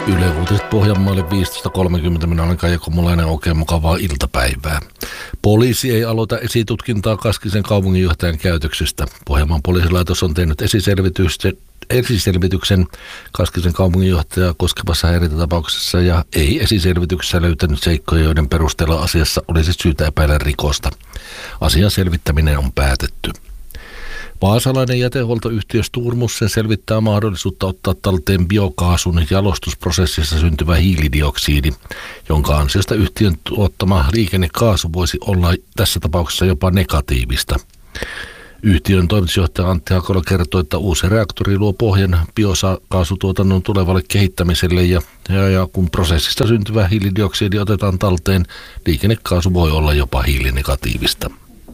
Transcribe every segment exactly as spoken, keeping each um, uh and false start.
Yle Uutiset Pohjanmaalle viisitoista kolmekymmentä. Minä olen Kaija Komulainen, oikein mukavaa iltapäivää. Poliisi ei aloita esitutkintaa Kaskisen kaupunginjohtajan käytöksestä. Pohjanmaan poliisilaitos on tehnyt esiselvityksen, esiselvityksen Kaskisen kaupunginjohtajaa koskevassa häirintätapauksessa ja ei esiselvityksessä löytänyt seikkoja, joiden perusteella asiassa olisi syytä epäillä rikosta. Asian selvittäminen on päätetty. Vaasalainen jätehuoltoyhtiö Sturmussen selvittää mahdollisuutta ottaa talteen biokaasun jalostusprosessissa syntyvä hiilidioksidi, jonka ansiosta yhtiön tuottama liikennekaasu voisi olla tässä tapauksessa jopa negatiivista. Yhtiön toimitusjohtaja Antti Hakola kertoi, että uusi reaktori luo pohjan biokaasutuotannon tulevalle kehittämiselle ja, ja, ja kun prosessista syntyvä hiilidioksidi otetaan talteen, liikennekaasu voi olla jopa hiilinegatiivista.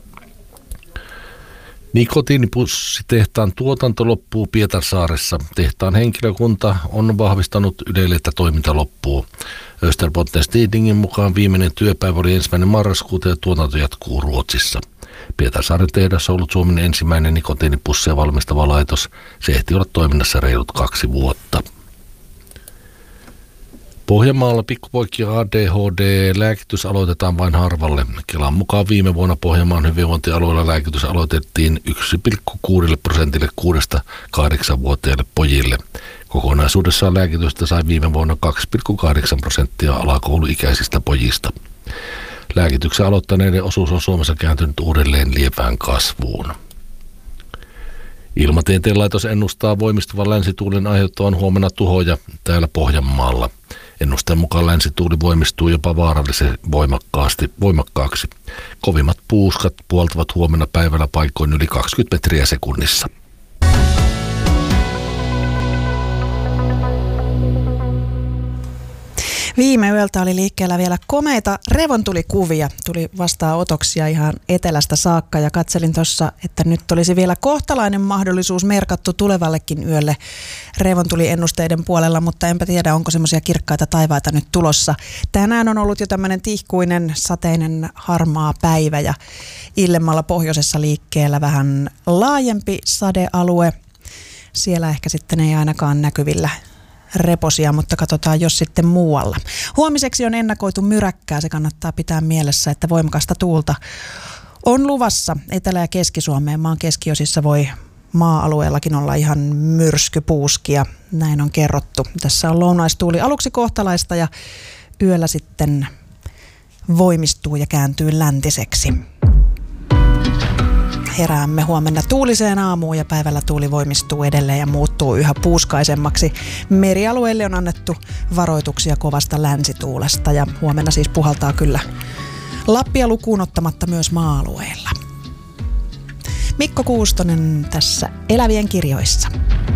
Nikotiinipussitehtaan tuotanto loppuu Pietarsaaressa. Tehtaan henkilökunta on vahvistanut Ylelle, että toiminta loppuu. Österbottens Tidingin mukaan viimeinen työpäivä oli ensimmäinen marraskuuta ja tuotanto jatkuu Ruotsissa. Pietarsaaren tehdas on ollut Suomen ensimmäinen nikotiinipusseja valmistava laitos. Se ehti olla toiminnassa reilut kaksi vuotta. Pohjanmaalla pikkupoikien A D H D-lääkitys aloitetaan vain harvalle. Kelan mukaan viime vuonna Pohjanmaan hyvinvointialueella lääkitys aloitettiin yksi pilkku kuusi prosentille kuudesta kahdeksanvuotiaille pojille. Kokonaisuudessaan lääkitystä sai viime vuonna kaksi pilkku kahdeksan prosenttia alakouluikäisistä pojista. Lääkityksen aloittaneiden osuus on Suomessa kääntynyt uudelleen lievään kasvuun. Ilmatieteen laitos ennustaa voimistuvan länsituulen aiheuttavan huomenna tuhoja täällä Pohjanmaalla. Ennusteen mukaan länsituuli voimistuu jopa vaarallisen voimakkaasti, voimakkaaksi. Kovimmat puuskat puoltavat huomenna päivällä paikoin yli kaksikymmentä metriä sekunnissa. Viime yöltä oli liikkeellä vielä komeita revontulikuvia. Tuli vastaanotoksia ihan etelästä saakka ja katselin tuossa, että nyt olisi vielä kohtalainen mahdollisuus merkattu tulevallekin yölle revontuliennusteiden puolella, mutta enpä tiedä, onko semmoisia kirkkaita taivaita nyt tulossa. Tänään on ollut jo tämmöinen tihkuinen, sateinen, harmaa päivä ja illemmalla pohjoisessa liikkeellä vähän laajempi sadealue. Siellä ehkä sitten ei ainakaan näkyvillä reposia, mutta katsotaan jos sitten muualla. Huomiseksi on ennakoitu myräkkää, se kannattaa pitää mielessä, että voimakasta tuulta on luvassa Etelä- ja Keski-Suomeen. Maan keskiosissa voi maa-alueellakin olla ihan myrskypuuskia, näin on kerrottu. Tässä on lounaistuuli aluksi kohtalaista ja yöllä sitten voimistuu ja kääntyy läntiseksi. Heräämme huomenna tuuliseen aamuun ja päivällä tuuli voimistuu edelleen ja muuttuu yhä puuskaisemmaksi. Merialueille on annettu varoituksia kovasta länsituulesta ja huomenna siis puhaltaa kyllä Lappia lukuun ottamatta myös maa-alueilla. Mikko Kuustonen tässä Elävien kirjoissa.